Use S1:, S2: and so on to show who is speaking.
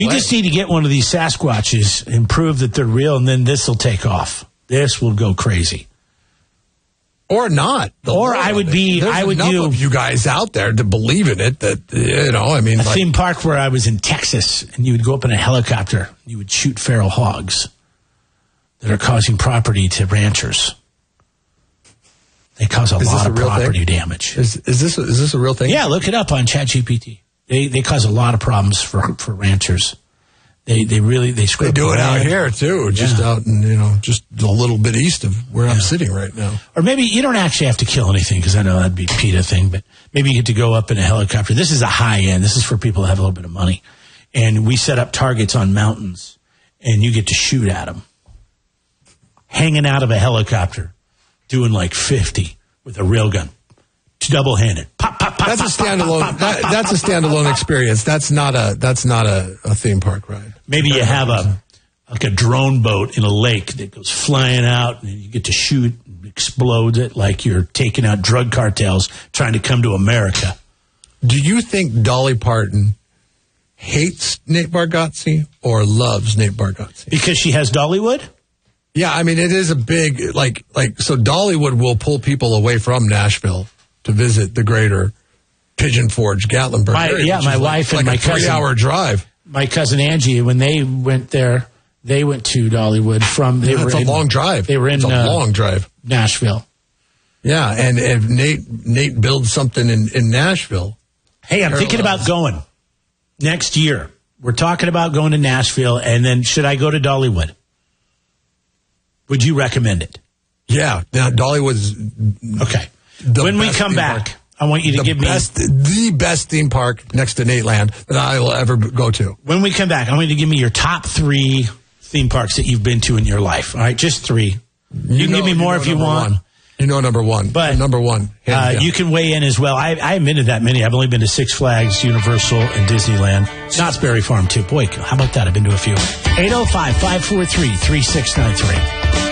S1: You just need to get one of these Sasquatches and prove that they're real, and then this will take off. This will go crazy.
S2: Or not.
S1: Or I would do
S2: of you guys out there to believe in it that,
S1: a theme park where I was in Texas, and you would go up in a helicopter, you would shoot feral hogs that are causing property to ranchers. They cause a lot of property damage.
S2: Is this a real thing?
S1: Yeah, look it up on ChatGPT. They cause a lot of problems for ranchers. They do
S2: it out here too, just out in, just a little bit east of where I'm sitting right now.
S1: Or maybe you don't actually have to kill anything, because I know that'd be a PETA thing, but maybe you get to go up in a helicopter. This is a high end. This is for people that have a little bit of money. And we set up targets on mountains, and you get to shoot at them. Hanging out of a helicopter, doing like 50 with a rail gun. Double-handed. Pop, pop, pop.
S2: That's a standalone. That's a standalone experience. That's not a theme park ride.
S1: Maybe you have a drone boat in a lake that goes flying out, and you get to shoot and explode it like you're taking out drug cartels trying to come to America.
S2: Do you think Dolly Parton hates Nate Bargatze or loves Nate Bargatze?
S1: Because she has Dollywood?
S2: Yeah, I mean, it is a big so Dollywood will pull people away from Nashville to visit the greater Pigeon Forge, Gatlinburg area.
S1: My wife and my cousin.
S2: 3-hour drive.
S1: My cousin Angie, when they went there, they went to Dollywood
S2: It's a long drive.
S1: They were in
S2: a long drive.
S1: Nashville.
S2: Yeah, and if Nate builds something in Nashville.
S1: Hey, I'm thinking about going next year. We're talking about going to Nashville, and then should I go to Dollywood? Would you recommend it?
S2: Yeah. Now, Dollywood's...
S1: Okay. When we come back, I want you to give me...
S2: the best theme park next to Nateland that I will ever go to.
S1: When we come back, I want you to give me your top 3 theme parks that you've been to in your life. All right, just 3. You can give me more if you want.
S2: Number one. But number one.
S1: You can weigh in as well. I haven't been to that many. I've only been to Six Flags, Universal, and Disneyland. Knott's Berry Farm, too. Boy, how about that? I've been to a few. 805-543-3693.